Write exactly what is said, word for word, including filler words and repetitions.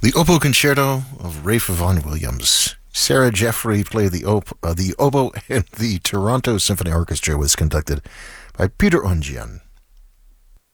The Oboe Concerto of Ralph Vaughan Williams. Sarah Jeffrey played the, op- uh, the oboe, and the Toronto Symphony Orchestra was conducted by Peter Ongian.